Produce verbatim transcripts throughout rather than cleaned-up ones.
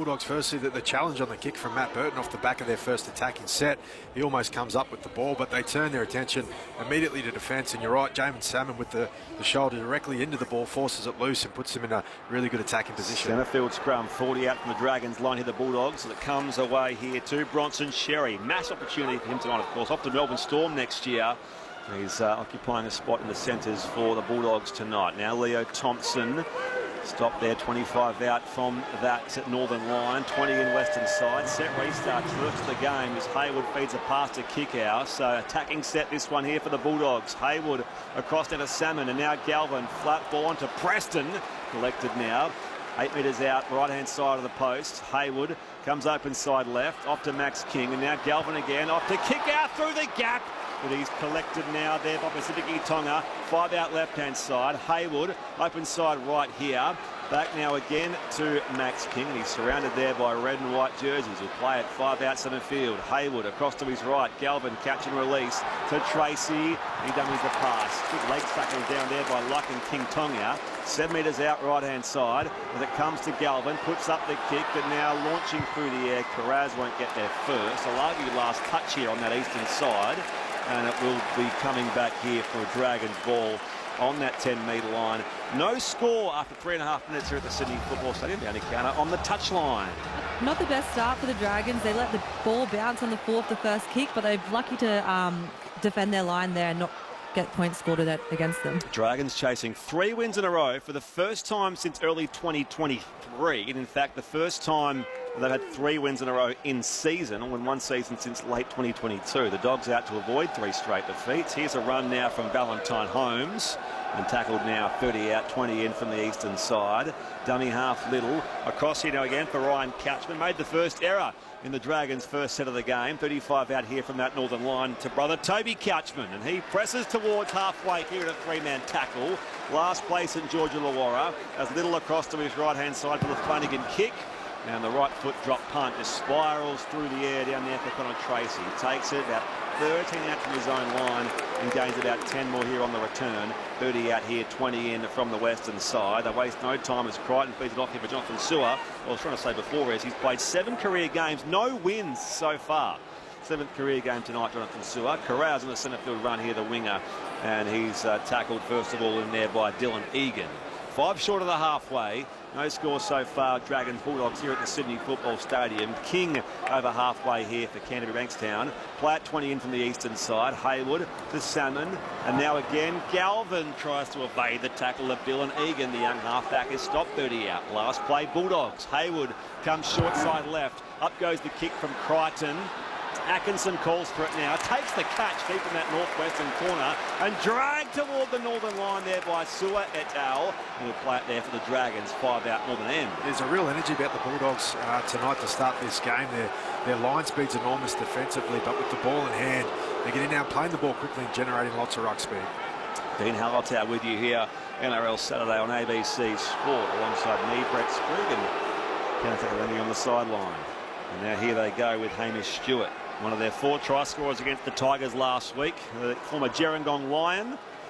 Bulldogs firstly that the challenge on the kick from Matt Burton off the back of their first attacking set. He almost comes up with the ball, but they turn their attention immediately to defence. And you're right, Jamin Salmon with the, the shoulder directly into the ball forces it loose and puts them in a really good attacking position. Centrefield scrum, forty out from the Dragons line here, the Bulldogs. So it comes away here to Bronson Xerri. Mass opportunity for him tonight, of course, off to Melbourne Storm next year. He's uh, occupying a spot in the centres for the Bulldogs tonight. Now Leo Thompson. Stop there, twenty-five out from that northern line, twenty in western side. Set restarts first of the game as Hayward feeds a pass to Kickow. So attacking set this one here for the Bulldogs. Hayward across down to Salmon, and now Galvin. Flat ball onto Preston. Collected now. Eight metres out, right-hand side of the post. Hayward comes open side left, off to Max King, and now Galvin again, off to Kickow through the gap. But he's collected now there by Pacific Tonga. Five out left-hand side. Hayward, open side right here. Back now again to Max King, and he's surrounded there by red and white jerseys who play at five out centre field. Hayward across to his right. Galvin catch and release to Tracy. He dummies the pass. Good leg tackle down there by Luck and King Tonga. Seven metres out right-hand side. As it comes to Galvin, puts up the kick, but now launching through the air. Karaz won't get there first. I'll argue last touch here on that eastern side. And it will be coming back here for a Dragons ball on that ten metre line. No score after three and a half minutes here at the Sydney Football Stadium. Down Counter on the touchline. Not the best start for the Dragons. They let the ball bounce on the floor of the first kick, but they're lucky to um, defend their line there and not get points scored against them. Dragons chasing three wins in a row for the first time since early twenty twenty-three. And in fact, the first time they've had three wins in a row in season, or in one season since late twenty twenty-two. The Dogs out to avoid three straight defeats. Here's a run now from Valentine Holmes. And tackled now, thirty out, twenty in from the eastern side. Dummy half Little. Across here now again for Ryan Catchman. Made the first error in the Dragons' first set of the game. thirty-five out here from that northern line to brother Toby Catchman. And he presses towards halfway here at a three-man tackle. Last place in Georgia Illawarra. As Little across to his right-hand side for the Flanagan kick. And the right foot drop punt just spirals through the air down there for Connor Tracy. Takes it about thirteen out from his own line and gains about ten more here on the return. thirty out here, twenty in from the western side. They waste no time as Crichton feeds it off here for Jonathan Sewer. I was trying to say before is he's played seven career games, no wins so far. Seventh career game tonight, Jonathan Sewer. Corrals in the centre field run here, the winger. And he's uh, tackled first of all in there by Dylan Egan. Five short of the halfway. No score so far. Dragons Bulldogs here at the Sydney Football Stadium. King over halfway here for Canterbury Bankstown. Platt twenty in from the eastern side. Hayward to Salmon. And now again, Galvin tries to evade the tackle of Dylan Egan. The young halfback is stopped thirty out. Last play, Bulldogs. Hayward comes short side left. Up goes the kick from Crichton. Atkinson calls for it now, takes the catch deep in that northwestern corner and dragged toward the northern line there by Sewer et al. And we'll play it there for the Dragons, five out northern end. There's a real energy about the Bulldogs uh, tonight to start this game. Their, their line speed's enormous defensively, but with the ball in hand, they're getting out playing the ball quickly and generating lots of ruck speed. Dean Hallertau with you here, N R L Saturday on A B C Sport, alongside me, Brett Sprigg, and Kenneth Lanning on the sideline. And now here they go with Hamish Stewart. One of their four try scorers against the Tigers last week, the former Gerringong Lion.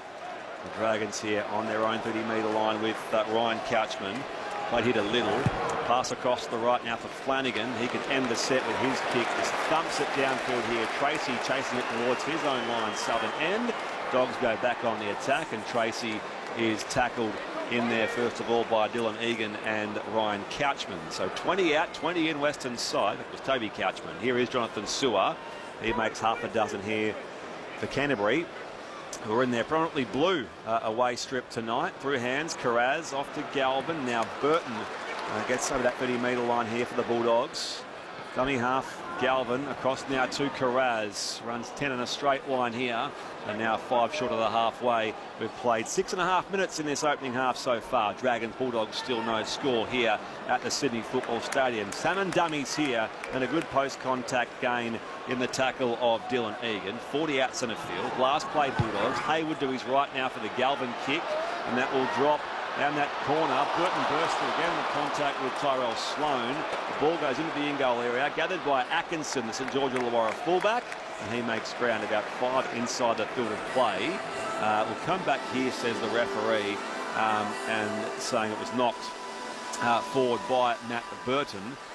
The Dragons here on their own thirty metre line with uh, Ryan Couchman. Played here to Little. Pass across the right now for Flanagan. He can end the set with his kick. Just thumps it downfield here. Tracy chasing it towards his own line, southern end. Dogs go back on the attack, and Tracy is tackled in there first of all by Dylan Egan and Ryan Couchman. So twenty out, twenty in western side. It was Toby Couchman. Here is Jonathan Sewer. He makes half a dozen here for Canterbury, who are in their prominently blue uh, away strip tonight. Through hands, Karaz off to Galvin. Now Burton uh, gets over that thirty metre line here for the Bulldogs. Dummy half, Galvin across now to Karaz. Runs ten in a straight line here. And now five short of the halfway. We've played six and a half minutes in this opening half so far. Dragons Bulldogs still no score here at the Sydney Football Stadium. Salmon dummies here, and a good post-contact gain in the tackle of Dylan Egan. forty out centre field. Last play Bulldogs. Hayward to his right now for the Galvin kick, and that will drop down that corner. Burton bursts through again with contact with Tyrell Sloan. The ball goes into the in-goal area, gathered by Atkinson, the St George Illawarra fullback, and he makes ground about five inside the field of play. Uh, we'll come back here, says the referee, um, and saying it was knocked uh, forward by Matt Burton.